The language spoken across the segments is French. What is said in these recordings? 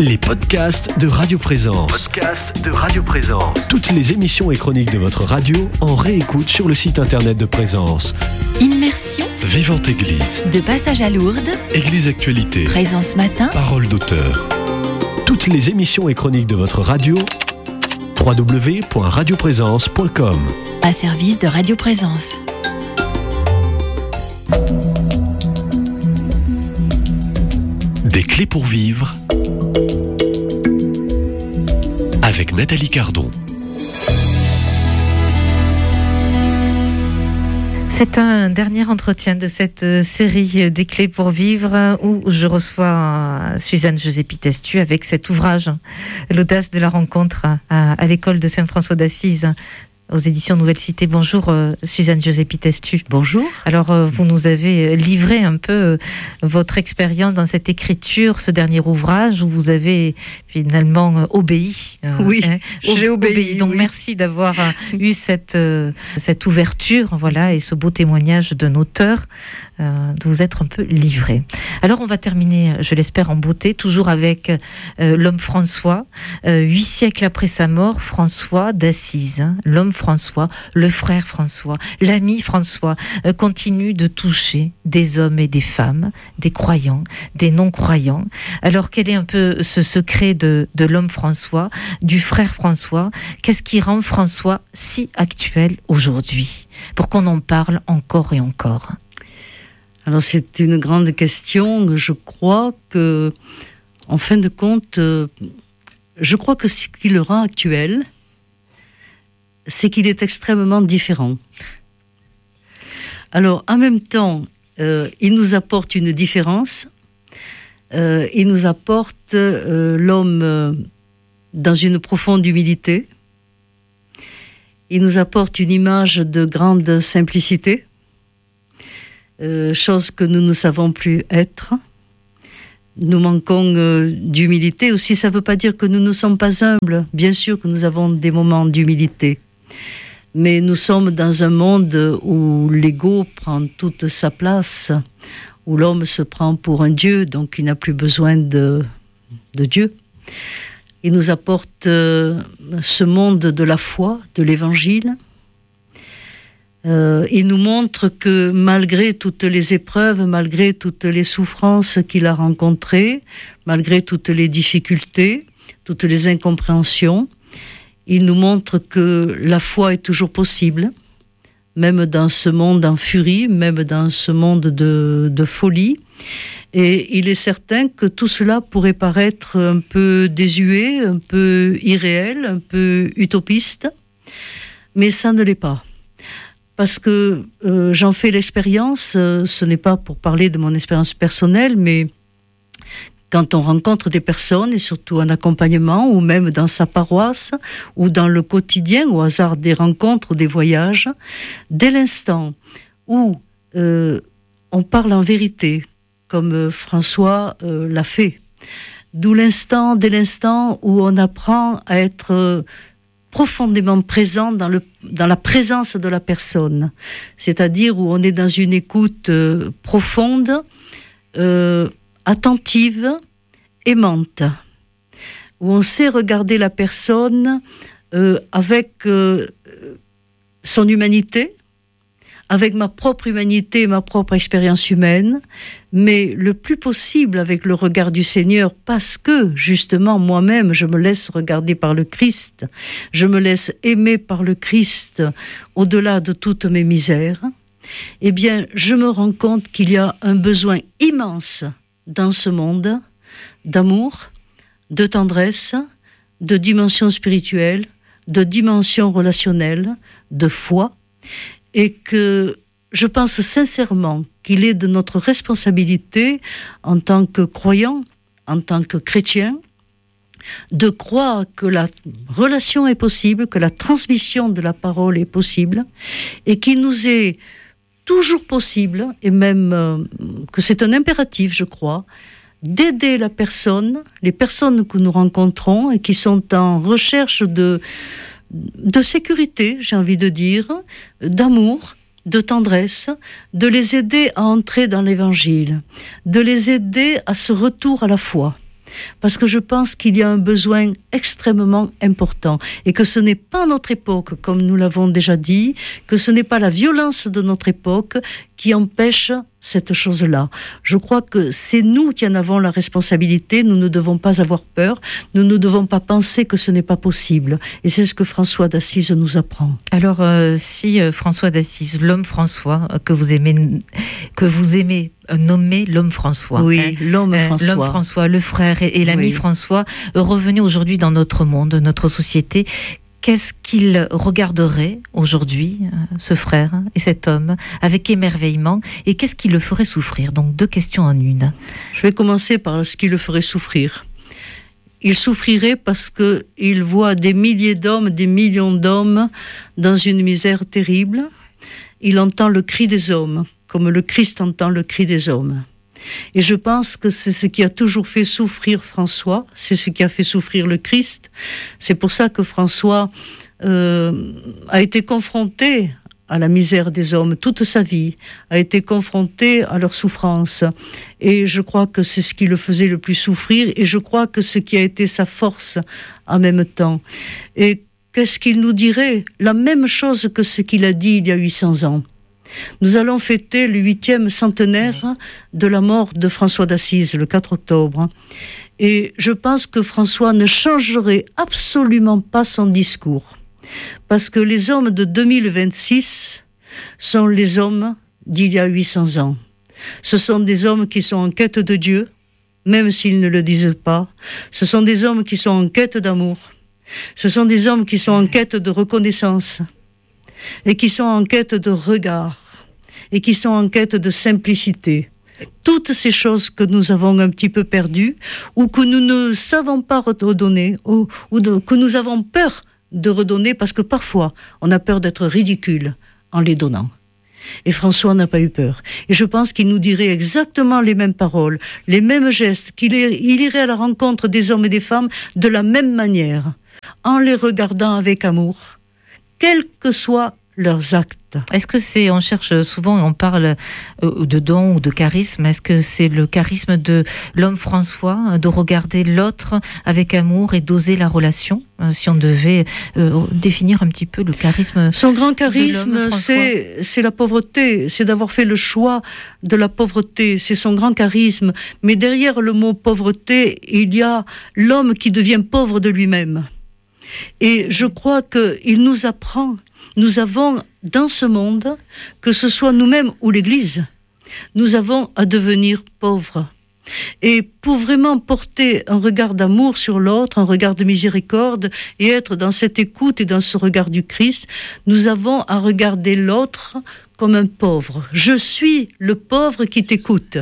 Les podcasts de Radio Présence. Toutes les émissions et chroniques de votre radio en réécoute sur le site internet de Présence. Immersion. Vivante Église. De passage à Lourdes. Église Actualité. Présence matin. Parole d'auteur. Toutes les émissions et chroniques de votre radio. www.radioprésence.com. À service de Radio Présence. Des clés pour vivre avec Nathalie Cardon. C'est un dernier entretien de cette série des clés pour vivre où je reçois Suzanne Joseppi-Testu avec cet ouvrage, L'audace de la rencontre à l'école de Saint-François d'Assise, aux éditions Nouvelle Cité. Bonjour Suzanne Joseppi-Testu. Bonjour. Alors vous nous avez livré un peu votre expérience dans cette écriture, ce dernier ouvrage où vous avez finalement obéi. Oui, j'ai obéi. Donc oui. Merci d'avoir eu cette ouverture, voilà, et ce beau témoignage d'un auteur, de vous être un peu livré. Alors on va terminer, je l'espère, en beauté, toujours avec l'homme François. 8 siècles après sa mort, François d'Assise, l'homme François, le frère François, l'ami François, continue de toucher des hommes et des femmes, des croyants, des non-croyants. Alors quel est un peu ce secret de l'homme François, du frère François? Qu'est-ce qui rend François si actuel aujourd'hui, pour qu'on en parle encore et encore? Alors c'est une grande question. Je crois que, en fin de compte, je crois que ce qui le rend actuel, c'est qu'il est extrêmement différent. Alors, en même temps, il nous apporte une différence. Il nous apporte l'homme dans une profonde humilité. Il nous apporte une image de grande simplicité, chose que nous ne savons plus être. Nous manquons d'humilité. Aussi, ça ne veut pas dire que nous ne sommes pas humbles. Bien sûr que nous avons des moments d'humilité. Mais nous sommes dans un monde où l'ego prend toute sa place, où l'homme se prend pour un dieu, donc il n'a plus besoin de Dieu. Il nous apporte ce monde de la foi, de l'évangile. Il nous montre que malgré toutes les épreuves, malgré toutes les souffrances qu'il a rencontrées, malgré toutes les difficultés, toutes les incompréhensions, il nous montre que la foi est toujours possible, même dans ce monde en furie, même dans ce monde de folie. Et il est certain que tout cela pourrait paraître un peu désuet, un peu irréel, un peu utopiste, mais ça ne l'est pas. Parce que j'en fais l'expérience, ce n'est pas pour parler de mon expérience personnelle, mais quand on rencontre des personnes, et surtout en accompagnement, ou même dans sa paroisse, ou dans le quotidien, au hasard des rencontres ou des voyages, dès l'instant où on parle en vérité, comme François l'a fait, dès l'instant où on apprend à être profondément présent dans la présence de la personne, c'est-à-dire où on est dans une écoute profonde, attentive, aimante, où on sait regarder la personne avec son humanité, avec ma propre humanité, ma propre expérience humaine, mais le plus possible avec le regard du Seigneur, parce que justement moi-même je me laisse regarder par le Christ, je me laisse aimer par le Christ au-delà de toutes mes misères. Eh bien, je me rends compte qu'il y a un besoin immense dans ce monde d'amour, de tendresse, de dimension spirituelle, de dimension relationnelle, de foi, et que je pense sincèrement qu'il est de notre responsabilité en tant que croyants, en tant que chrétiens, de croire que la relation est possible, que la transmission de la parole est possible, et qu'il nous est toujours possible, et même que c'est un impératif, je crois, d'aider la personne, les personnes que nous rencontrons et qui sont en recherche de sécurité, j'ai envie de dire, d'amour, de tendresse, de les aider à entrer dans l'évangile, de les aider à ce retour à la foi. parce que je pense qu'il y a un besoin extrêmement important et que ce n'est pas notre époque, comme nous l'avons déjà dit, que ce n'est pas la violence de notre époque qui empêche cette chose-là. Je crois que c'est nous qui en avons la responsabilité, nous ne devons pas avoir peur, nous ne devons pas penser que ce n'est pas possible. Et c'est ce que François d'Assise nous apprend. Alors, si François d'Assise, l'homme François, que vous aimez nommer l'homme François. Oui, l'homme François. L'homme François, le frère et l'ami François, revenez aujourd'hui dans notre monde, notre société. Qu'est-ce qu'il regarderait aujourd'hui, ce frère et cet homme, avec émerveillement, et qu'est-ce qui le ferait souffrir? Donc 2 questions en une. Je vais commencer par ce qui le ferait souffrir. Il souffrirait parce qu'il voit des milliers d'hommes, des millions d'hommes dans une misère terrible. Il entend le cri des hommes, comme le Christ entend le cri des hommes. Et je pense que c'est ce qui a toujours fait souffrir François, c'est ce qui a fait souffrir le Christ. C'est pour ça que François a été confronté à la misère des hommes toute sa vie, a été confronté à leur souffrance. Et je crois que c'est ce qui le faisait le plus souffrir, et je crois que ce qui a été sa force en même temps. Et qu'est-ce qu'il nous dirait? La même chose que ce qu'il a dit il y a 800 ans. Nous allons fêter le 8e centenaire de la mort de François d'Assise, le 4 octobre. Et je pense que François ne changerait absolument pas son discours. Parce que les hommes de 2026 sont les hommes d'il y a 800 ans. Ce sont des hommes qui sont en quête de Dieu, même s'ils ne le disent pas. Ce sont des hommes qui sont en quête d'amour. Ce sont des hommes qui sont en quête de reconnaissance et qui sont en quête de regard et qui sont en quête de simplicité. Toutes ces choses que nous avons un petit peu perdues ou que nous ne savons pas redonner que nous avons peur de redonner parce que parfois on a peur d'être ridicule en les donnant. Et François n'a pas eu peur. Et je pense qu'il nous dirait exactement les mêmes paroles, les mêmes gestes, il irait à la rencontre des hommes et des femmes de la même manière, en les regardant avec amour, quels que soient leurs actes. Est-ce que on cherche souvent, on parle de don ou de charisme, est-ce que c'est le charisme de l'homme François, de regarder l'autre avec amour et d'oser la relation, si on devait définir un petit peu le charisme? Son grand charisme, c'est la pauvreté, c'est d'avoir fait le choix de la pauvreté, c'est son grand charisme. Mais derrière le mot pauvreté, il y a l'homme qui devient pauvre de lui-même. Et je crois qu'il nous apprend. Nous avons dans ce monde, que ce soit nous-mêmes ou l'Église, nous avons à devenir pauvres. Et pour vraiment porter un regard d'amour sur l'autre, un regard de miséricorde, et être dans cette écoute et dans ce regard du Christ, nous avons à regarder l'autre comme un pauvre. Je suis le pauvre qui t'écoute.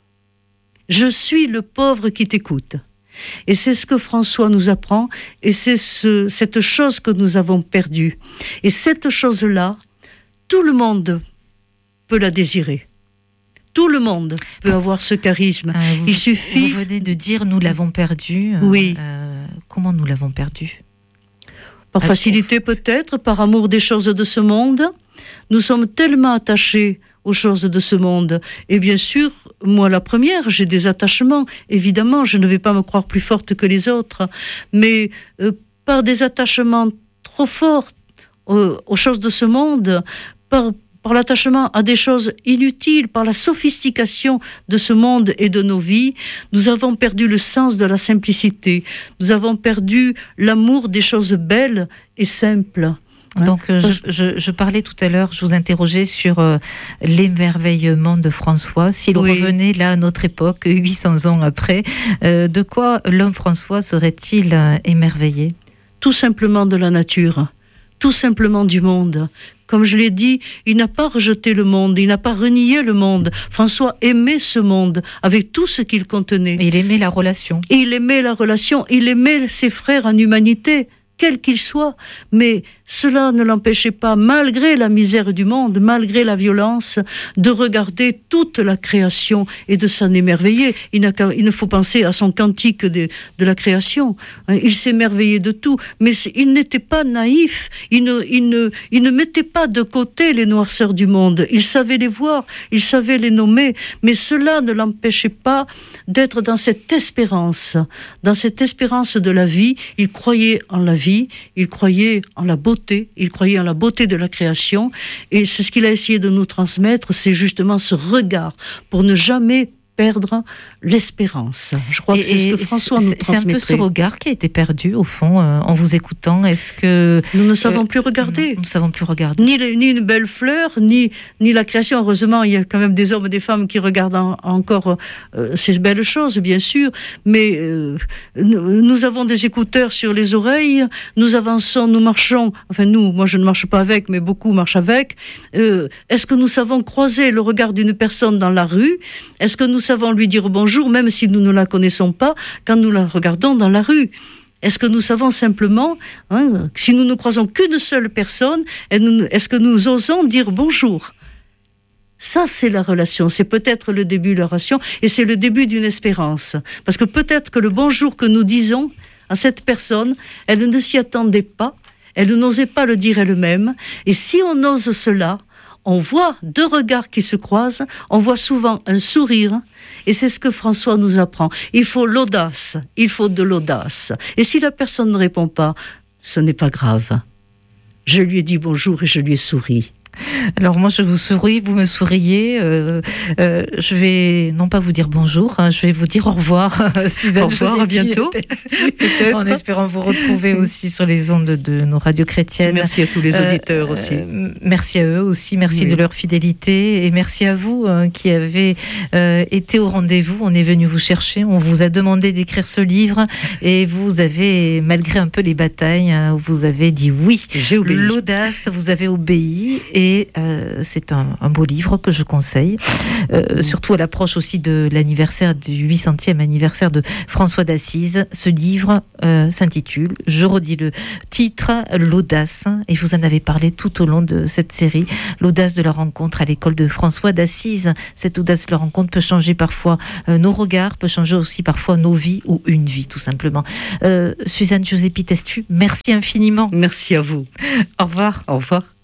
Je suis le pauvre qui t'écoute. Et c'est ce que François nous apprend, et c'est cette chose que nous avons perdue. Et cette chose-là, tout le monde peut la désirer. Tout le monde peut avoir ce charisme. Il suffit... Vous venez de dire, nous l'avons perdu. Oui. Comment nous l'avons perdu? Par facilité peut-être, par amour des choses de ce monde. Nous sommes tellement attachés aux choses de ce monde. Et bien sûr, moi la première, j'ai des attachements. Évidemment, je ne vais pas me croire plus forte que les autres. Mais par des attachements trop forts aux choses de ce monde, par l'attachement à des choses inutiles, par la sophistication de ce monde et de nos vies, nous avons perdu le sens de la simplicité. Nous avons perdu l'amour des choses belles et simples. Donc, je parlais tout à l'heure, je vous interrogeais sur l'émerveillement de François. S'il revenait là à notre époque, 800 ans après, de quoi l'homme François serait-il émerveillé? Tout simplement de la nature, tout simplement du monde. Comme je l'ai dit, il n'a pas rejeté le monde, il n'a pas renié le monde. François aimait ce monde avec tout ce qu'il contenait. Et il aimait la relation. Il aimait la relation, il aimait ses frères en humanité, quels qu'ils soient. Mais cela ne l'empêchait pas, malgré la misère du monde, malgré la violence, de regarder toute la création et de s'en émerveiller. Il ne faut penser à son cantique de la création. Il s'émerveillait de tout, mais il n'était pas naïf. Il ne mettait pas de côté les noirceurs du monde. Il savait les voir, il savait les nommer, mais cela ne l'empêchait pas d'être dans cette espérance de la vie. Il croyait en la vie, il croyait en la beauté, il croyait en la beauté de la création, et c'est ce qu'il a essayé de nous transmettre, c'est justement ce regard pour ne jamais perdre l'espérance. Je crois que c'est ce que François nous transmettrait. C'est un peu ce regard qui a été perdu, au fond, en vous écoutant. Est-ce que... Nous ne savons plus regarder. Nous ne savons plus regarder. Ni une belle fleur, ni la création. Heureusement, il y a quand même des hommes et des femmes qui regardent encore ces belles choses, bien sûr. Mais nous avons des écouteurs sur les oreilles, nous avançons, nous marchons. Enfin, moi je ne marche pas avec, mais beaucoup marchent avec. Est-ce que nous savons croiser le regard d'une personne dans la rue? Est-ce que nous savons lui dire bonjour, même si nous ne la connaissons pas, quand nous la regardons dans la rue? Est-ce que nous savons simplement, si nous ne croisons qu'une seule personne, est-ce que nous osons dire bonjour? Ça, c'est la relation. C'est peut-être le début de la relation, et c'est le début d'une espérance. Parce que peut-être que le bonjour que nous disons à cette personne, elle ne s'y attendait pas, elle n'osait pas le dire elle-même, et si on ose cela, on voit deux regards qui se croisent, on voit souvent un sourire, et c'est ce que François nous apprend. Il faut l'audace, il faut de l'audace. Et si la personne ne répond pas, ce n'est pas grave. Je lui ai dit bonjour et je lui ai souri. Alors moi je vous souris, vous me souriez. Je vais non pas vous dire bonjour, je vais vous dire au revoir, Suzanne. Au revoir, à bientôt. En espérant vous retrouver aussi sur les ondes de nos radios chrétiennes. Merci à tous les auditeurs aussi. Merci à eux aussi, merci de leur fidélité, et merci à vous qui avez été au rendez-vous. On est venu vous chercher, on vous a demandé d'écrire ce livre, et vous avez, malgré un peu les batailles, vous avez dit oui. J'ai obéi. L'audace, vous avez obéi, et c'est un beau livre que je conseille, surtout à l'approche aussi de l'anniversaire, du 800e anniversaire de François d'Assise. Ce livre s'intitule, je redis le titre, L'audace, et vous en avez parlé tout au long de cette série, l'audace de la rencontre à l'école de François d'Assise. Cette audace de la rencontre peut changer parfois nos regards, peut changer aussi parfois nos vies, ou une vie tout simplement. Suzanne Giuseppi Testu, merci infiniment. Merci à vous. Au revoir. Au revoir.